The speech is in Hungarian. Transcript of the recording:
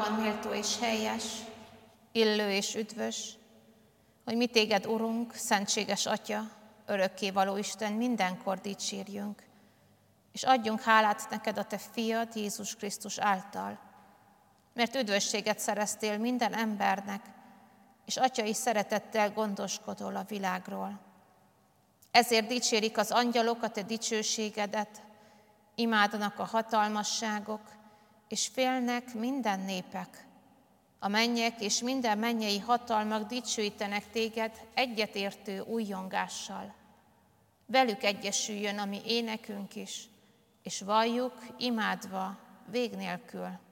valóban méltó és helyes, illő és üdvös, hogy mi téged, Urunk, szentséges Atya, örökkévaló Isten, mindenkor dicsérjünk, és adjunk hálát neked a te fiad, Jézus Krisztus által, mert üdvösséget szereztél minden embernek, és atyai szeretettel gondoskodol a világról. Ezért dicsérik az angyalok a te dicsőségedet, imádnak a hatalmasságok, és félnek minden népek. A mennyek és minden mennyei hatalmak dicsőítenek téged egyetértő újjongással. Velük egyesüljön a mi énekünk is, és valljuk imádva vég nélkül.